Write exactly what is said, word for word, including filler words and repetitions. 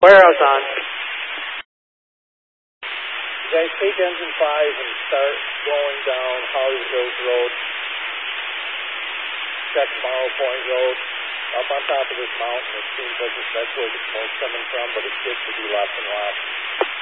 Warehouse on. You guys take engine five and start going down Hollywood Hills Road. Check Morrow Point Road. Up on top of this mountain, it seems like that's where the smoke's coming from, but it gets to be lots and lots.